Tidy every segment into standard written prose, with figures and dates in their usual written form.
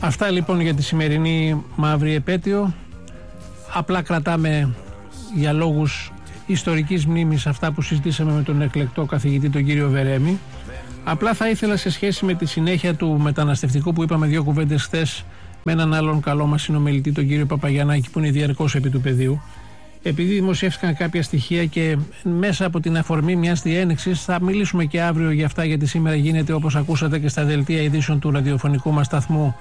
Αυτά λοιπόν για τη σημερινή μαύρη επέτειο. Απλά κρατάμε για λόγους ιστορικής μνήμης αυτά που συζητήσαμε με τον εκλεκτό καθηγητή τον κύριο Βερέμη. Απλά θα ήθελα σε σχέση με τη συνέχεια του μεταναστευτικού που είπαμε δύο κουβέντες χθες με έναν άλλον καλό μας συνομιλητή τον κύριο Παπαγιαννάκη που είναι διαρκώς επί του πεδίου, επειδή δημοσιεύτηκαν κάποια στοιχεία και μέσα από την αφορμή μιας διένεξης θα μιλήσουμε και αύριο για αυτά, γιατί σήμερα γίνεται, όπως ακούσατε και στα δελτία ειδήσεων του ραδιοφωνικού μας σταθμού,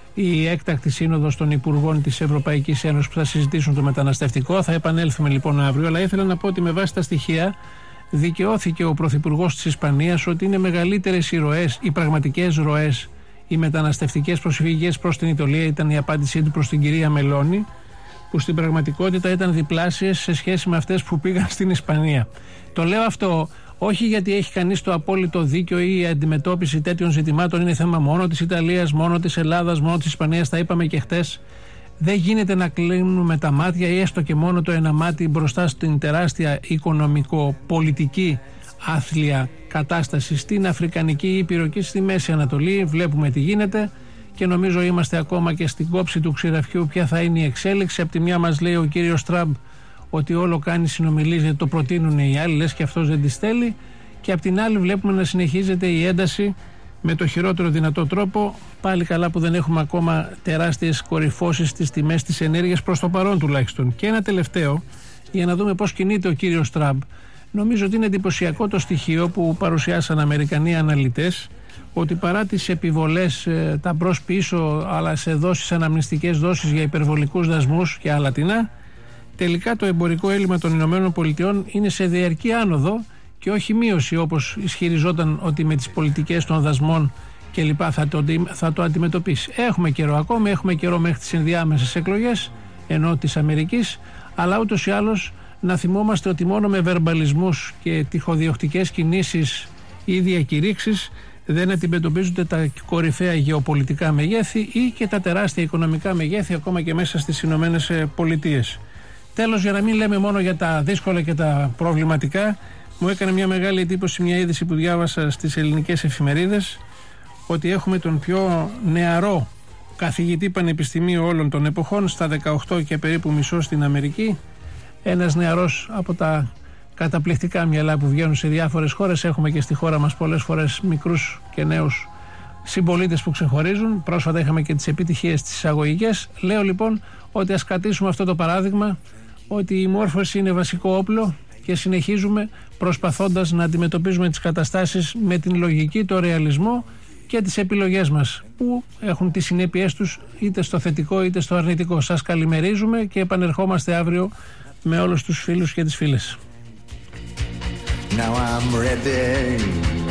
η έκτακτη σύνοδος των Υπουργών της Ευρωπαϊκής Ένωσης που θα συζητήσουν το μεταναστευτικό. Θα επανέλθουμε λοιπόν αύριο, αλλά ήθελα να πω ότι με βάση τα στοιχεία δικαιώθηκε ο Πρωθυπουργός της Ισπανίας ότι είναι μεγαλύτερες οι ροές, οι πραγματικές ροές, οι μεταναστευτικές προσφυγικές προς την Ιταλία, ήταν η απάντησή του προς την κυρία Μελώνη, που στην πραγματικότητα ήταν διπλάσιες σε σχέση με αυτές που πήγαν στην Ισπανία. Το λέω αυτό όχι γιατί έχει κανείς το απόλυτο δίκιο ή η αντιμετώπιση τέτοιων ζητημάτων είναι θέμα μόνο της Ιταλίας, μόνο της Ελλάδας, μόνο της Ισπανίας. Τα είπαμε και χτες. Δεν γίνεται να κλείνουμε τα μάτια ή έστω και μόνο το ένα μάτι μπροστά στην τεράστια οικονομικο-πολιτική άθλια κατάσταση στην Αφρικανική Ήπειρο και στη Μέση Ανατολή. Βλέπουμε τι γίνεται και νομίζω είμαστε ακόμα και στην κόψη του ξηραφιού ποια θα είναι η εξέλιξη. Από τη μια μας λέει ο κύριος Τραμπ ότι όλο κάνει συνομιλίες γιατί το προτείνουν οι άλλοι, λες και αυτός δεν τις θέλει, και από την άλλη βλέπουμε να συνεχίζεται η ένταση με το χειρότερο δυνατό τρόπο. Πάλι καλά που δεν έχουμε ακόμα τεράστιες κορυφώσεις στις τιμές της ενέργειας, προς το παρόν τουλάχιστον. Και ένα τελευταίο για να δούμε πώς κινείται ο κύριος Τραμπ. Νομίζω ότι είναι εντυπωσιακό το στοιχείο που παρουσιάσαν Αμερικανοί αναλυτές, ότι παρά τις επιβολές τα μπρος πίσω, αλλά σε δόσεις, αναμνηστικές δόσεις για υπερβολικούς δασμούς και άλλα τινά, τελικά το εμπορικό έλλειμμα των ΗΠΑ είναι σε διαρκή άνοδο και όχι μείωση, όπως ισχυριζόταν ότι με τις πολιτικές των δασμών και λοιπά θα το αντιμετωπίσει. Έχουμε καιρό ακόμη, έχουμε καιρό μέχρι τις ενδιάμεσες εκλογές ενώ της Αμερικής, αλλά ούτως ή άλλως να θυμόμαστε ότι μόνο με βερμπαλισμούς και τυχοδιοκτικές κινήσεις ή διακηρύξεις δεν αντιμετωπίζονται τα κορυφαία γεωπολιτικά μεγέθη ή και τα τεράστια οικονομικά μεγέθη ακόμα και μέσα στις Ηνωμένες Πολιτείες. Τέλος, για να μην λέμε μόνο για τα δύσκολα και τα προβληματικά, μου έκανε μια μεγάλη εντύπωση μια είδηση που διάβασα στις ελληνικές εφημερίδες, ότι έχουμε τον πιο νεαρό καθηγητή πανεπιστημίου όλων των εποχών, στα 18 και περίπου μισό στην Αμερική. Ένας νεαρός από τα καταπληκτικά μυαλά που βγαίνουν σε διάφορες χώρες. Έχουμε και στη χώρα μας πολλές φορές μικρούς και νέους συμπολίτες που ξεχωρίζουν. Πρόσφατα είχαμε και τις επιτυχίες τις εισαγωγικές. Λέω λοιπόν ότι ας κρατήσουμε αυτό το παράδειγμα, ότι η μόρφωση είναι βασικό όπλο και συνεχίζουμε προσπαθώντας να αντιμετωπίζουμε τις καταστάσεις με την λογική, το ρεαλισμό και τις επιλογές μας που έχουν τις συνέπειές τους είτε στο θετικό είτε στο αρνητικό. Σας καλημερίζουμε και επανερχόμαστε αύριο με όλους τους φίλους και τις φίλες. Now I'm ready.